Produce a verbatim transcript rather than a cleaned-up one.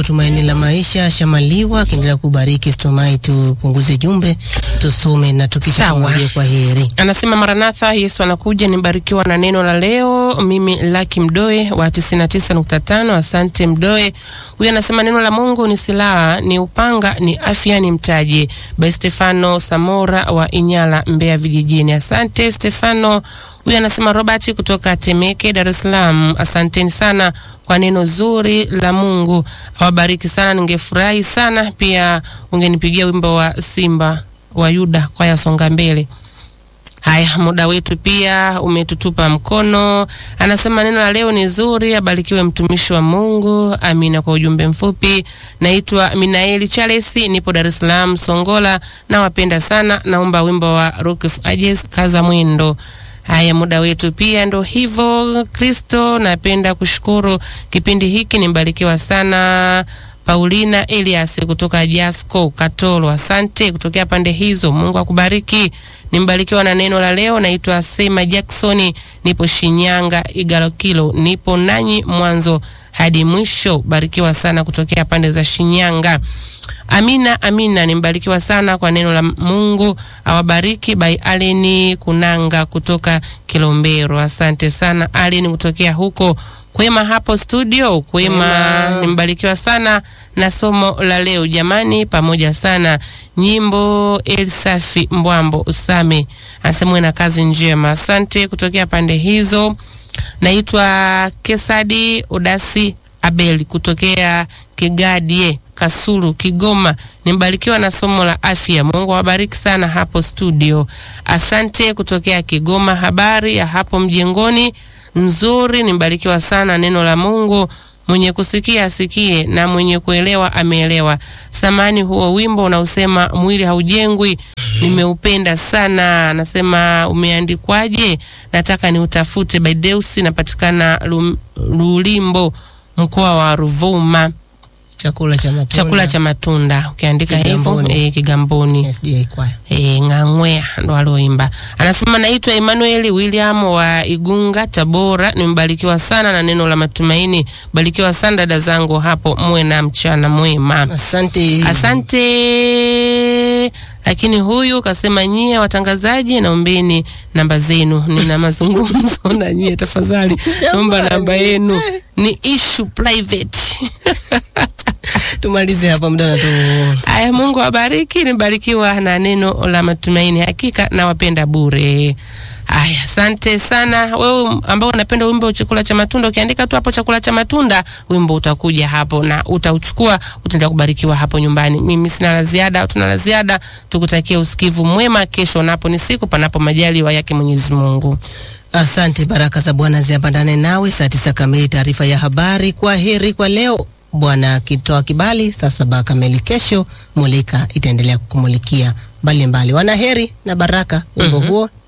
wimbo Tumaini la Maisha Shamaliwa akiendelea kubariki. Tumai tupunguze jumbe tusome na tukisha tumwambie kwa heri. Anasema Maranatha, Yesu anakuja, nibarikiwa na neno la leo. Mimi Lucky Mdoe wa tisini na tisa nukta tano. Asante Mdoe. Huyu anasema neno la Mungu ni silaha, ni upanga, ni afya, ni mtaji. By Stefano Samora wa Inyala, Mbeya vijijini. Asante Stefano. Huyu anasema Robert kutoka Temeke, Dar es Salaam. Asanteni sana kwa neno zuri la Mungu. Awabariki sana, ningefurahi sana pia ungenipigia wimbo wa Simba wa Yuda kwa ya songa mbele. Haya, muda wetu pia umetutupa mkono. Anasema neno la leo ni zuri, abarikiwe mtumishi wa Mungu. Amina. Kwa ujumbe mfupi, naitwa Minaeli Charles, nipo Dar es Salaam Songola, na wapenda sana, naomba wimbo wa Rock of Ages kaza mwendo. Haya, muda wetu pia ndo hivyo. Kristo, napenda kushukuru kipindi hiki, nimbarikiwa sana. Paulina Elias kutoka Jasco Katolo, asante kutokea pande hizo, Mungu akubariki. Nimbarikiwa na neno la leo. Naitwa Sema Jackson, nipo Shinyanga Igalokilo, nipo nanyi mwanzo hadi mwisho. Barikiwa sana kutokea pande za Shinyanga. Amina, amina. Nimbarikiwa sana kwa neno la Mungu. Awabariki. By Aleni Kunanga kutoka Kilombero. Asante sana Aleni kutokea huko Kwema hapo studio. Kwema, Kwema. Nimbarikiwa sana na somo la leo jamani, pamoja sana. Nyimbo Elsafi Mbwambo Usame, asemwe na kazi njema. Asante kutokea pande hizo. Naitwa Kesadi Odasi Abeli kutokea Kigadie Kasulu Kigoma. Nimbarikiwa na somo la afya. Mungu awabariki sana hapo studio. Asante kutokea Kigoma. Habari ya hapo mjengoni nzuri. Nimbarikiwa sana neno la Mungu. Mwenye kusikia asikie na mwenye kuelewa ameelewa. Samani huo wimbo unausema mwili haujengwi, nimeupenda sana. Anasema umeandikwaje? Nataka ni utafute. By Deusi, napatikana Lulimbo mkoa wa Ruvuma. Chakula cha matunda. Chakula cha matunda. Ukiandika hivyo eh, Kigamboni. S D A kwa. Eh, Ngangwea ndo aloimba. Anasema naitwa Emmanuel William wa Igunga Tabora. Nimebarikiwa sana na neno la matumaini. Barikiwa sana dada zangu hapo, muwe na mchana mwema. Asante. Asante. Lakini huyu kasema nyie watangazaji, naombeni namba zenu. Nina mazungumzo na nyie tafadhali. Naomba namba yenu. Ni issue private. Tumalize hapa muda na tu. Aya, Mungu awabariki. Nibarikiwa na neno la matumaini. Hakika na wapenda bure. Aya, asante sana. Wewe ambao unapenda wimbo wa chakula cha matunda, ukiandika tu hapo chakula cha matunda, wimbo utakuja hapo na utauchukua, utaenda kubarikiwa hapo nyumbani. Mimi sina la ziada, tuna la ziada. Tukutakie usikivu mwema. Kesho napo ni siku, panapo majaliwa yake Mwenyezi Mungu. Asante, baraka za Bwana ziambatane nawe. Saa tisa kamili taarifa ya habari. Kwa heri kwa leo. Bwana akitoa kibali saa saba kamili kesho, mulika itaendelea kukumulikia mbali mbali. Wanaheri na baraka. Wimbo mm-hmm. huo